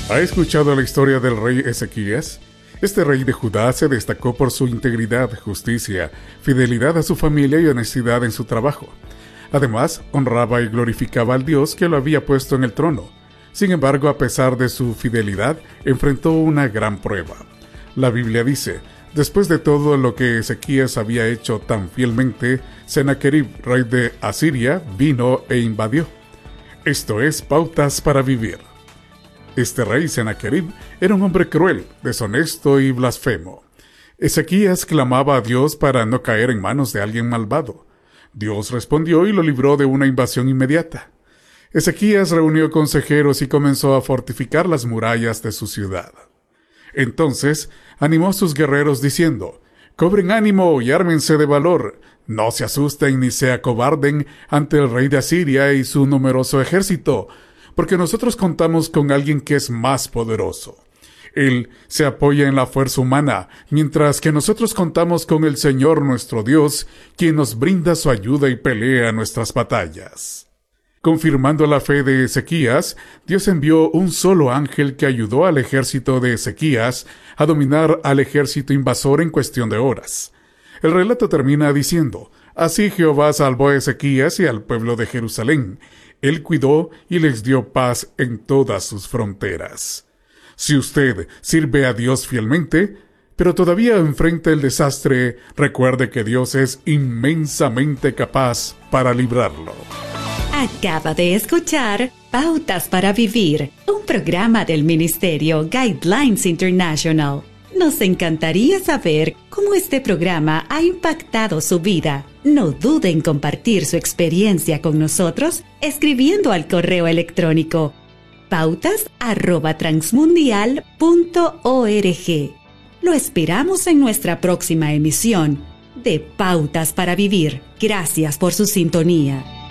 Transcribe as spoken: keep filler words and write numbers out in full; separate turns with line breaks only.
¿Ha escuchado la historia del rey Ezequías? Este rey de Judá se destacó por su integridad, justicia, fidelidad a su familia y honestidad en su trabajo. Además, honraba y glorificaba al Dios que lo había puesto en el trono. Sin embargo, a pesar de su fidelidad, enfrentó una gran prueba. La Biblia dice: después de todo lo que Ezequías había hecho tan fielmente, Sennacherib, rey de Asiria, vino e invadió. Esto es Pautas para Vivir. Este rey Sennacherib era un hombre cruel, deshonesto y blasfemo. Ezequías clamaba a Dios para no caer en manos de alguien malvado. Dios respondió y lo libró de una invasión inmediata. Ezequías reunió consejeros y comenzó a fortificar las murallas de su ciudad. Entonces animó a sus guerreros diciendo: «Cobren ánimo y ármense de valor. No se asusten ni se acobarden ante el rey de Asiria y su numeroso ejército, porque nosotros contamos con alguien que es más poderoso. Él se apoya en la fuerza humana, mientras que nosotros contamos con el Señor nuestro Dios, quien nos brinda su ayuda y pelea nuestras batallas». Confirmando la fe de Ezequías, Dios envió un solo ángel que ayudó al ejército de Ezequías a dominar al ejército invasor en cuestión de horas. El relato termina diciendo: «Así Jehová salvó a Ezequías y al pueblo de Jerusalén. Él cuidó y les dio paz en todas sus fronteras». Si usted sirve a Dios fielmente, pero todavía enfrenta el desastre, recuerde que Dios es inmensamente capaz para librarlo.
Acaba de escuchar Pautas para Vivir, un programa del Ministerio Guidelines International. Nos encantaría saber cómo este programa ha impactado su vida. No dude en compartir su experiencia con nosotros escribiendo al correo electrónico pautas arroba transmundial punto org. Lo esperamos en nuestra próxima emisión de Pautas para Vivir. Gracias por su sintonía.